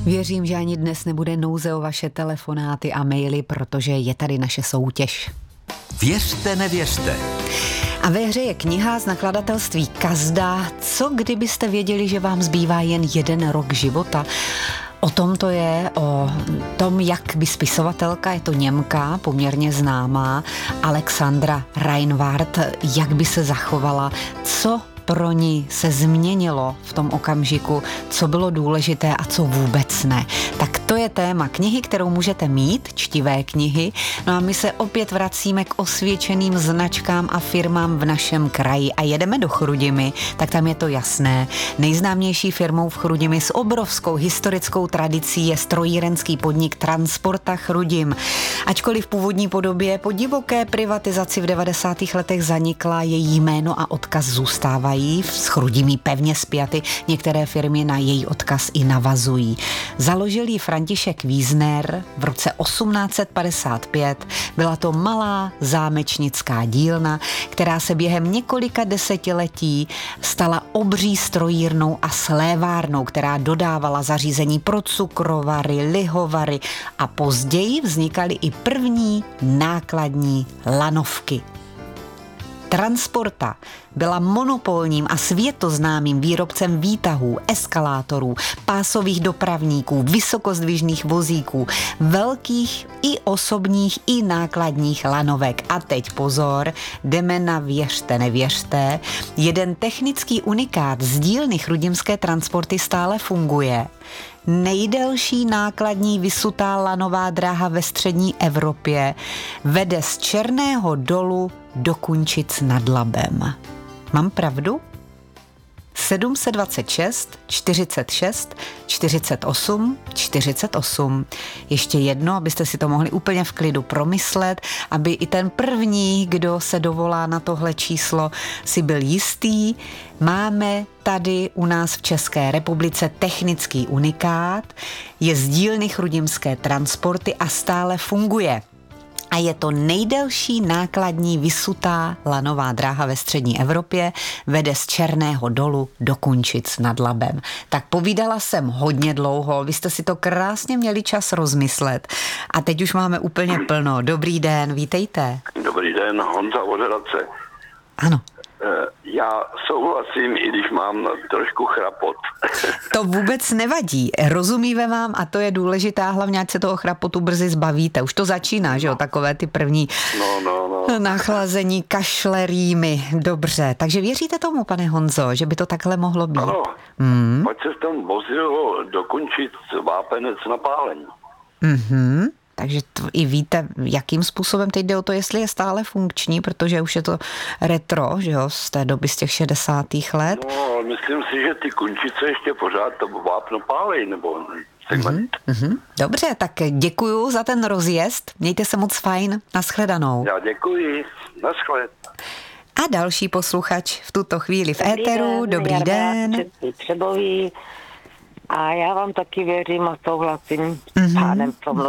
Věřím, že ani dnes nebude nouze o vaše telefonáty a maily, protože je tady naše soutěž. Věřte, nevěřte. A ve hře je kniha z nakladatelství Kazda. Co kdybyste věděli, že vám zbývá jen 1 rok života? O tom to je, o tom, jak by spisovatelka, je to Němka, poměrně známá, Alexandra Reinwarth, jak by se zachovala, co pro ní se změnilo v tom okamžiku, co bylo důležité a co vůbec ne. Tak to je téma knihy, kterou můžete mít, čtivé knihy. No a my se opět vracíme k osvědčeným značkám a firmám v našem kraji a jedeme do Chrudimi, tak tam je to jasné. Nejznámější firmou v Chrudimi s obrovskou historickou tradicí je strojírenský podnik Transporta Chrudim. Ačkoliv v původní podobě po divoké privatizaci v 90. letech zanikla, její jméno a odkaz zůstávají s Chrudimí pevně spjaty, některé firmy na její odkaz i navazují. Založil ji František Wiesner v roce 1855. Byla to malá zámečnická dílna, která se během několika desetiletí stala obří strojírnou a slévárnou, která dodávala zařízení pro cukrovary, lihovary a později vznikaly i první nákladní lanovky. Transporta byla monopolním a světoznámým výrobcem výtahů, eskalátorů, pásových dopravníků, vysokozdvižných vozíků, velkých i osobních i nákladních lanovek. A teď pozor, jdeme na věřte, nevěřte. Jeden technický unikát z dílny Chrudimské Transporty stále funguje. Nejdelší nákladní vysutá lanová dráha ve střední Evropě vede z Černého Dolu do Kunčic nad Labem. Mám pravdu? 726 46 48 48. Ještě jedno, abyste si to mohli úplně v klidu promyslet, aby i ten první, kdo se dovolá na tohle číslo, si byl jistý. Máme tady u nás v České republice technický unikát, je z dílny Chrudimské Transporty a stále funguje. A je to nejdelší nákladní vysutá lanová dráha ve střední Evropě, vede z Černého Dolu do Kunčic nad Labem. Tak povídala jsem hodně dlouho, vy jste si to krásně měli čas rozmyslet. A teď už máme úplně plno. Dobrý den, vítejte. Dobrý den, Honza Vořeradce. Ano. Já souhlasím, i když mám trošku chrapot. To vůbec nevadí. Rozumíme vám a to je důležitá, hlavně ať se toho chrapotu brzy zbavíte. Už to začíná, že jo, takové ty první nachlazení, kašle, rýmy. Dobře, takže věříte tomu, pane Honzo, že by to takhle mohlo být? Ano, pak se tam vozilo dokončit vápenec na pálení. Takže i víte, jakým způsobem teď jde o to, jestli je stále funkční, protože už je to retro, že jo, z té doby, z těch 60. let. No, ale myslím si, že ty Kunčice ještě pořád to vápno pálej, nebo segment. Dobře, tak děkuju za ten rozjezd, mějte se moc fajn, nashledanou. Já děkuji, naschled. A další posluchač v tuto chvíli v éteru, dobrý den. Třebový. A já vám taky věřím a souhlasím s pánem, co mluví.